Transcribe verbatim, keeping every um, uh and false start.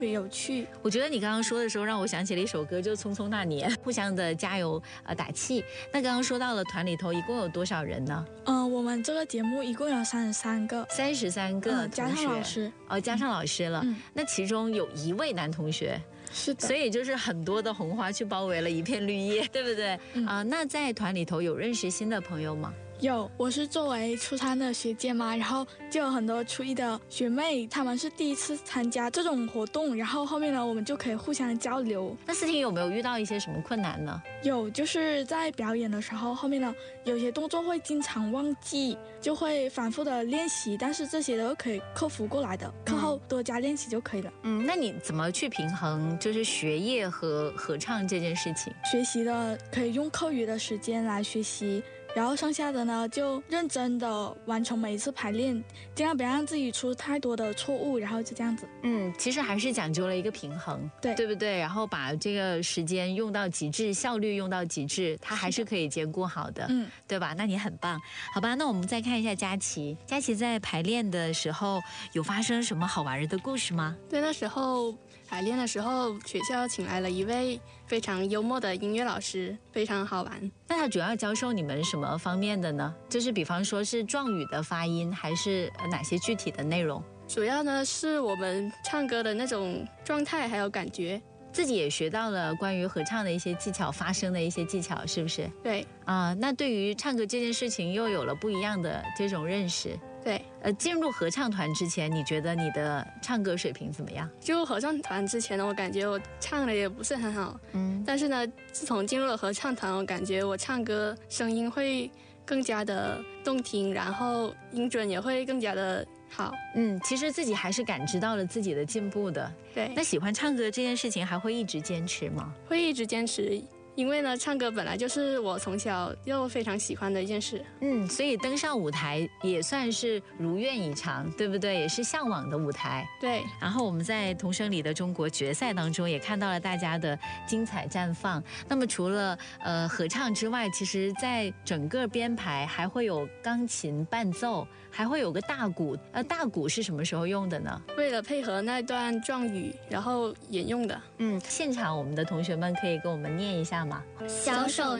别有趣。 我觉得你刚刚说的时候，让我想起了一首歌，就《匆匆那年》，互相的加油呃打气。那刚刚说到了团里头一共有多少人呢？ 嗯、呃，我们这个节目一共有三十三个， 三十三个、 嗯，加上老师哦，加上老师了。 嗯， 那其中有一位男同学。 是的， 所以就是很多的红花去包围了一片绿叶，对不对？啊、 嗯呃，那在团里头有认识新的朋友吗？ 有，我是作为初三的学姐嘛，然后就有很多初一的学妹，她们是第一次参加这种活动，然后后面呢，我们就可以互相交流。 那思婷有没有遇到一些什么困难呢？ 有，就是在表演的时候，后面呢有些动作会经常忘记，就会反复的练习，但是这些都可以克服过来的，课后多加练习就可以了。 嗯，那你怎么去平衡就是学业和合唱这件事情？ 学习的可以用课余的时间来学习。然后剩下的呢，就认真的完成每一次排练，尽量别让自己出太多的错误，然后就这样子。 嗯，其实还是讲究了一个平衡， 对对不对？然后把这个时间用到极致，效率用到极致，它还是可以兼顾好的， 嗯， 对吧？那你很棒，好吧？那我们再看一下佳琪，佳琪在排练的时候有发生什么好玩的故事吗？ 对，那时候排练的时候，学校请来了一位非常幽默的音乐老师，非常好玩。 那他主要教授你们什么方面的呢？就是比方说是壮语的发音，还是哪些具体的内容？ 主要呢是我们唱歌的那种状态还有感觉。 自己也学到了关于合唱的一些技巧，发声的一些技巧，是不是？ 对啊、呃，那对于唱歌这件事情又有了不一样的这种认识。 对， 呃，进入合唱团之前，你觉得你的唱歌水平怎么样？ 就合唱团之前呢，我感觉我唱的也不是很好，嗯，但是呢，自从进入了合唱团，我感觉我唱歌声音会更加的动听，然后音准也会更加的好。 嗯，其实自己还是感知到了自己的进步的。 对， 那喜欢唱歌这件事情还会一直坚持吗？ 会一直坚持。因为呢，唱歌本来就是我从小就非常喜欢的一件事。 嗯，所以登上舞台也算是如愿以偿，对不对？也是向往的舞台。 对。 然后我们在童声里的中国决赛当中也看到了大家的精彩绽放。那么除了呃合唱之外，其实在整个编排还会有钢琴伴奏，还会有个大鼓。呃，大鼓是什么时候用的呢？ 为了配合那段壮语，然后演用的。 嗯，现场我们的同学们可以跟我们念一下吗？ 小手